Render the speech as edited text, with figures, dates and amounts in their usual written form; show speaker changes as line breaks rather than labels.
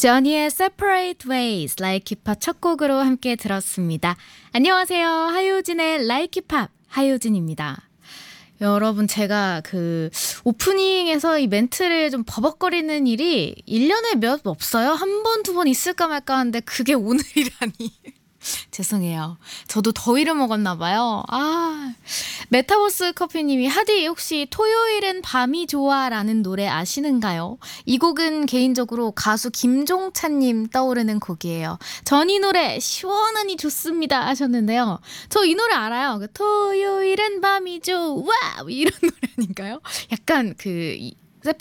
저니의 Separate Ways, Like Hip Hop 첫 곡으로 함께 들었습니다. 안녕하세요. 하효진의 Like Hip Hop, 하효진입니다. 여러분, 제가 오프닝에서 이 멘트를 좀 버벅거리는 일이 1년에 몇 없어요? 한 번, 두 번 있을까 말까 하는데 그게 오늘이라니. 죄송해요. 저도 더위를 먹었나 봐요. 메타버스 커피님이 하디 혹시 토요일은 밤이 좋아 라는 노래 아시는가요? 이 곡은 개인적으로 가수 김종찬님 떠오르는 곡이에요. 전 이 노래 시원하니 좋습니다 하셨는데요. 저 이 노래 알아요. 토요일은 밤이 좋아 이런 노래 아닌가요? 약간